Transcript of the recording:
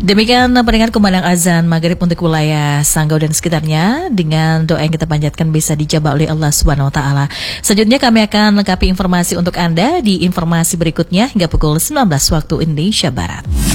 Demikian pendengar kumandang azan maghrib untuk wilayah Sanggau dan sekitarnya. Dengan doa yang kita panjatkan bisa dijabah oleh Allah Subhanahu Wa Taala. Selanjutnya kami akan lengkapi informasi untuk Anda di informasi berikutnya hingga pukul 19 waktu Indonesia Barat.